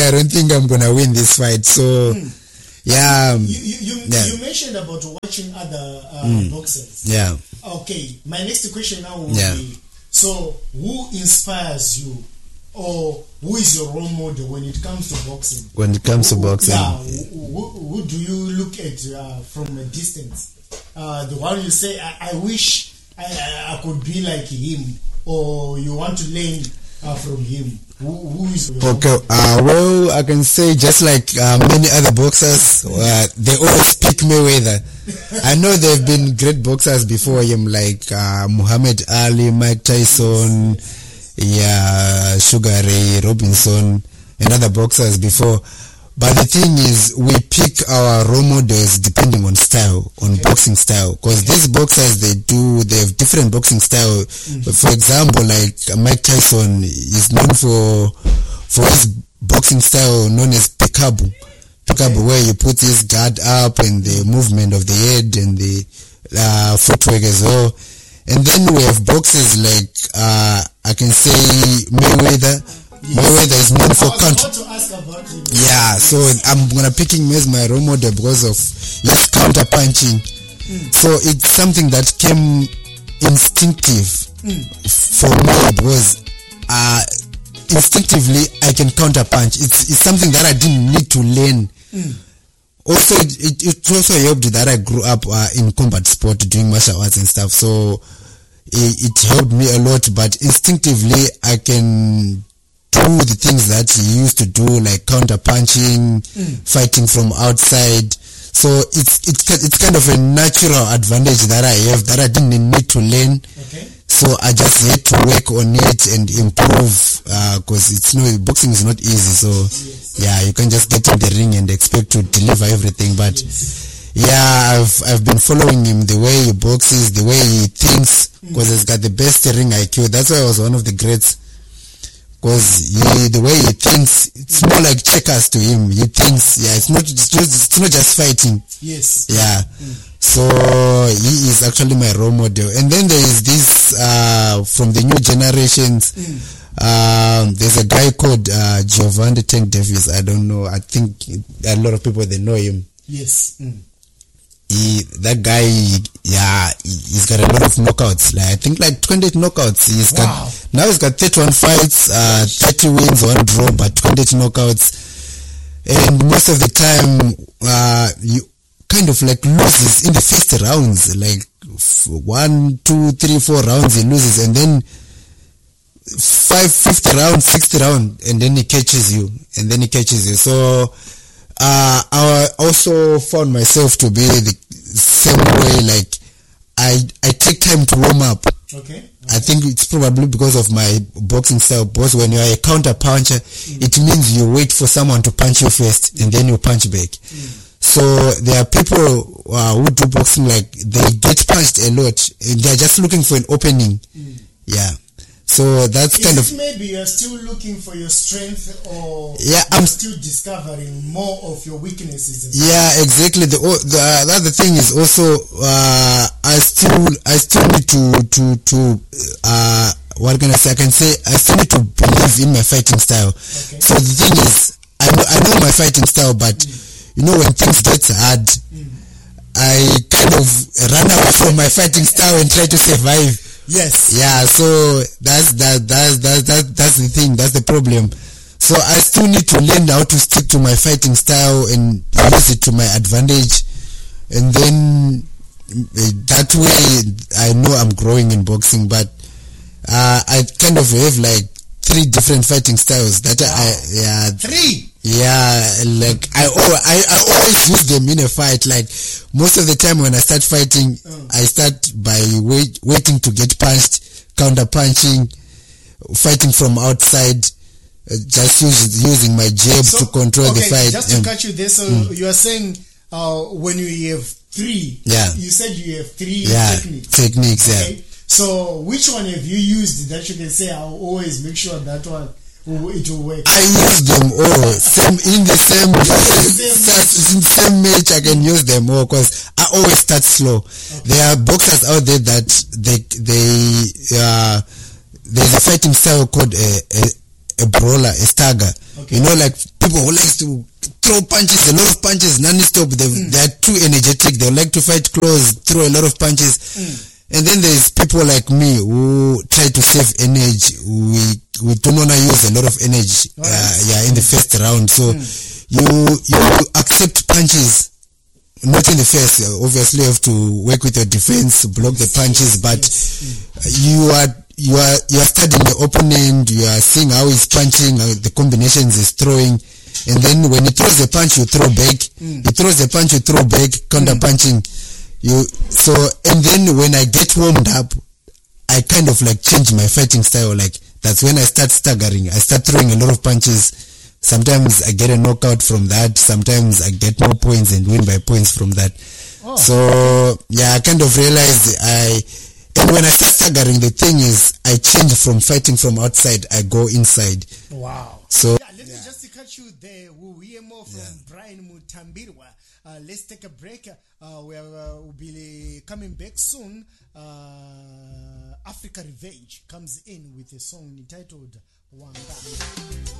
I don't think I'm gonna win this fight. So yeah. You mentioned about watching other boxers. Yeah. Okay. My next question now will be: so who inspires you, or who is your role model when it comes to boxing? When it comes to boxing, who do you look at from a distance? The one you say, I wish I could be like him, or you want to learn from him. Who is your okay? Well, I can say just like many other boxers, they always pick Mayweather. I know there have been great boxers before him, like Muhammad Ali, Mike Tyson, Sugar Ray Robinson, and other boxers before. But the thing is, we pick our role models depending on style, on boxing style. Because these boxers, they have different boxing style. For example, like Mike Tyson is known for his boxing style known as Pikabu. Pikabu, where you put his guard up and the movement of the head and the footwork as well. And then we have boxers like, I can say Mayweather. Mayweather is known for counter. Yeah, so I'm gonna pick him as my role model because of his counter punching. So it's something that came instinctive for me because instinctively I can counter punch. It's something that I didn't need to learn. Also, it also helped that I grew up in combat sport, doing martial arts and stuff. So it helped me a lot. But instinctively, I can do the things that he used to do, like counter punching, fighting from outside. So it's kind of a natural advantage that I have that I didn't need to learn. So I just had to work on it and improve, because boxing is not easy. So you can just get in the ring and expect to deliver everything. But I've been following him, the way he boxes, the way he thinks, because he's got the best ring IQ. That's why I was one of the greats. Because the way he thinks, it's more like checkers to him. He thinks, it's not just fighting. Yes. Yeah. So he is actually my role model. And then there is this from the new generations. There's a guy called Giovanni Tank Davis. I don't know. I think a lot of people they know him. Yes. That guy, he's got a lot of knockouts. Like I think like 28 knockouts. He's got 31 fights, 30 wins, 1 draw, but 28 knockouts. And most of the time, you kind of like loses in the first rounds, like 1, 2, 3, 4 rounds he loses, and then 5th round, 6th round, and then he catches you. So I also found myself to be the same way. Like I take time to warm up. Okay. I think it's probably because of my boxing style. Because when you are a counter puncher, it means you wait for someone to punch you first, and then you punch back. So there are people who do boxing like they get punched a lot, and they're just looking for an opening. So that's kind of maybe you're still looking for your strength, or I'm still discovering more of your weaknesses. Exactly. The other thing is also I still need to what can I say? I can say I still need to believe in my fighting style. So the thing is, I know my fighting style, but when things get hard, I kind of run away from my fighting style and try to survive. Yes. So that's the thing. That's the problem. So I still need to learn how to stick to my fighting style and use it to my advantage, and then that way I know I'm growing in boxing. But I kind of have like 3 different fighting styles that three. Like I always use them in a fight. Like most of the time when I start fighting, I start by waiting to get punched, counter punching, fighting from outside, just using my jab to control the fight. Just to catch you there, so you are saying when you have 3, you said you have 3 techniques. Okay. So which one have you used that you can say I'll always make sure that one it will work? I use them all. In the same match, I can use them all because I always start slow. There are boxers out there that there's a fighting style called a brawler, a stagger. Okay. You know, like people who like to throw punches, a lot of punches, non-stop. They're too energetic. They like to fight close, throw a lot of punches. And then there's people like me who try to save energy. We don't want to use a lot of energy, in the first round. So you accept punches, not in the first. Obviously, you have to work with your defense, block the punches, but you are studying the opponent. You are seeing how he's punching, how the combinations he's throwing. And then when he throws a punch, you throw back. He throws a punch, you throw back, counter punching. And then when I get warmed up, I kind of like change my fighting style. Like that's when I start staggering. I start throwing a lot of punches. Sometimes I get a knockout from that. Sometimes I get more points and win by points from that. So I kind of realized and when I start staggering, the thing is I change from fighting from outside, I go inside. Wow. So let me just cut you there. We'll hear more from Brian Mutambirwa. Let's take a break. We'll be coming back soon. Africa Revenge comes in with a song entitled Wanga.